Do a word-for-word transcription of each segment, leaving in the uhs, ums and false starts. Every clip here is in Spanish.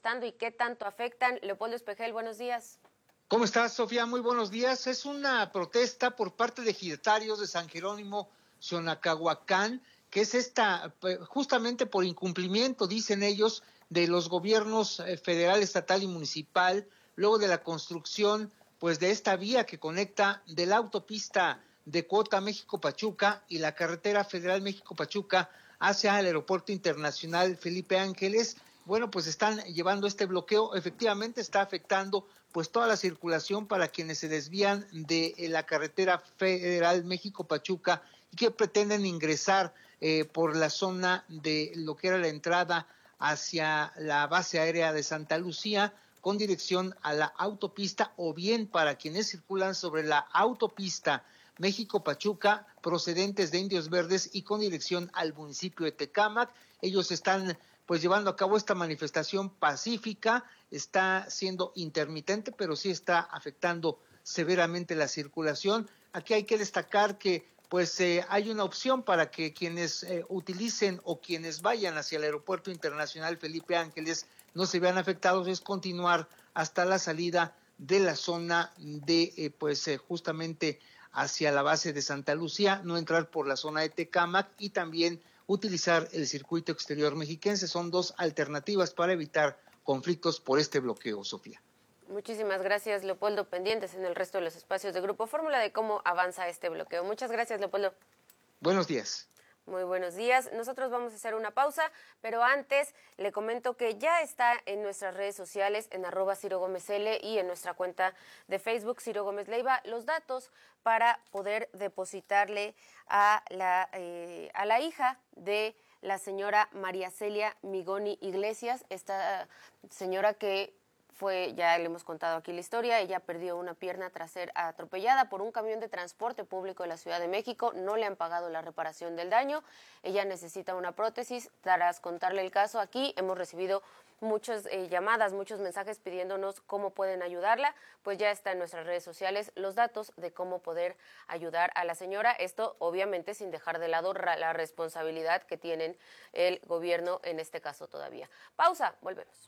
protestando y qué tanto afectan. Leopoldo Espejel, buenos días. ¿Cómo estás, Sofía? Muy buenos días. Es una protesta por parte de ejidatarios de San Jerónimo, Xonacahuacán, que es esta, justamente por incumplimiento, dicen ellos, de los gobiernos federal, estatal y municipal, luego de la construcción pues de esta vía que conecta de la autopista de Cuota México-Pachuca y la carretera federal México-Pachuca hacia el aeropuerto internacional Felipe Ángeles. Bueno, pues están llevando este bloqueo, efectivamente está afectando pues toda la circulación para quienes se desvían de la carretera federal México-Pachuca y que pretenden ingresar eh, por la zona de lo que era la entrada hacia la base aérea de Santa Lucía con dirección a la autopista, o bien para quienes circulan sobre la autopista México-Pachuca procedentes de Indios Verdes y con dirección al municipio de Tecámac. Ellos están pues llevando a cabo esta manifestación pacífica, está siendo intermitente, pero sí está afectando severamente la circulación. Aquí hay que destacar que pues eh, hay una opción para que quienes eh, utilicen o quienes vayan hacia el aeropuerto internacional Felipe Ángeles no se vean afectados, es continuar hasta la salida de la zona de eh, pues eh, justamente hacia la base de Santa Lucía, no entrar por la zona de Tecámac y también utilizar el circuito exterior mexiquense. Son dos alternativas para evitar conflictos por este bloqueo, Sofía. Muchísimas gracias, Leopoldo. Pendientes en el resto de los espacios de Grupo Fórmula de cómo avanza este bloqueo. Muchas gracias, Leopoldo. Buenos días. Muy buenos días. Nosotros vamos a hacer una pausa, pero antes le comento que ya está en nuestras redes sociales, en arroba Ciro Gómez L y en nuestra cuenta de Facebook, Ciro Gómez Leiva, los datos para poder depositarle a la, eh, a la hija de la señora María Celia Migoni Iglesias, esta señora que fue, ya le hemos contado aquí la historia, ella perdió una pierna tras ser atropellada por un camión de transporte público de la Ciudad de México, no le han pagado la reparación del daño, ella necesita una prótesis. Tras contarle el caso, aquí hemos recibido muchas eh, llamadas, muchos mensajes pidiéndonos cómo pueden ayudarla, pues ya está en nuestras redes sociales los datos de cómo poder ayudar a la señora, esto obviamente sin dejar de lado la responsabilidad que tienen el gobierno en este caso todavía. Pausa, volvemos.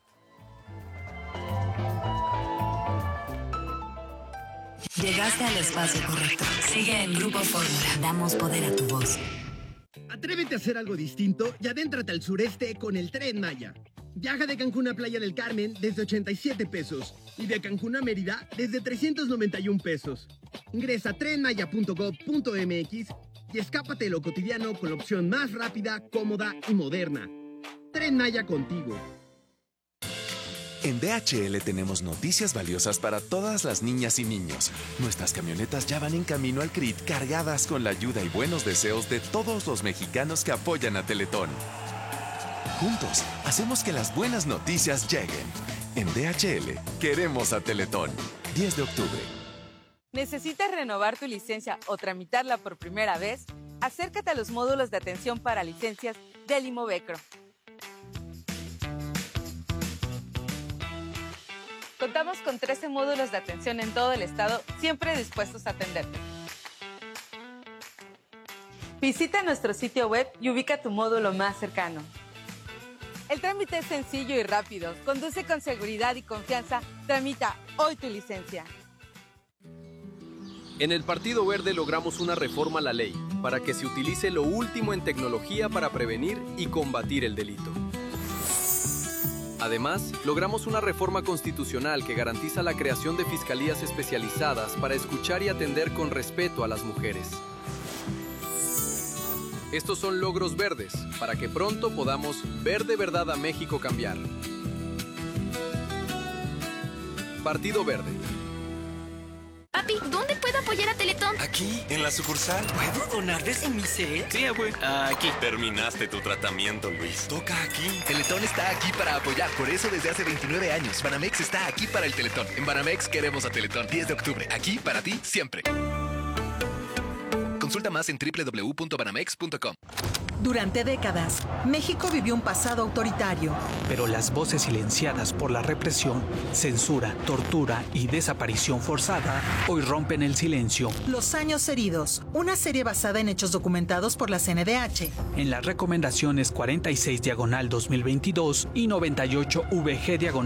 Llegaste al espacio correcto. Sigue en Grupo Fórmula. Damos poder a tu voz. Atrévete a hacer algo distinto y adéntrate al sureste con el Tren Maya. Viaja de Cancún a Playa del Carmen desde ochenta y siete pesos y de Cancún a Mérida desde trescientos noventa y un pesos. Ingresa a tren maya punto gob punto m x y escápate de lo cotidiano con la opción más rápida, cómoda y moderna. Tren Maya contigo. En D H L tenemos noticias valiosas para todas las niñas y niños. Nuestras camionetas ya van en camino al C R I T cargadas con la ayuda y buenos deseos de todos los mexicanos que apoyan a Teletón. Juntos, hacemos que las buenas noticias lleguen. En D H L, queremos a Teletón. diez de octubre. ¿Necesitas renovar tu licencia o tramitarla por primera vez? Acércate a los módulos de atención para licencias del Imovecro. Contamos con trece módulos de atención en todo el estado, siempre dispuestos a atenderte. Visita nuestro sitio web y ubica tu módulo más cercano. El trámite es sencillo y rápido. Conduce con seguridad y confianza. Tramita hoy tu licencia. En el Partido Verde logramos una reforma a la ley para que se utilice lo último en tecnología para prevenir y combatir el delito. Además, logramos una reforma constitucional que garantiza la creación de fiscalías especializadas para escuchar y atender con respeto a las mujeres. Estos son logros verdes, para que pronto podamos ver de verdad a México cambiar. Partido Verde. Papi, ¿dónde puedo apoyar a Teletón? Aquí, en la sucursal. ¿Puedo donar desde mi C E? Sí, abue. Aquí. Terminaste tu tratamiento, Luis. Toca aquí. Teletón está aquí para apoyar. Por eso, desde hace veintinueve años, Banamex está aquí para el Teletón. En Banamex queremos a Teletón. diez de octubre. Aquí para ti, siempre. Consulta más en doble u doble u doble u punto banamex punto com. Durante décadas, México vivió un pasado autoritario. Pero las voces silenciadas por la represión, censura, tortura y desaparición forzada hoy rompen el silencio. Los años heridos, una serie basada en hechos documentados por la C N D H. En las recomendaciones cuarenta y seis diagonal dos mil veintidós y noventa y ocho V G diagonal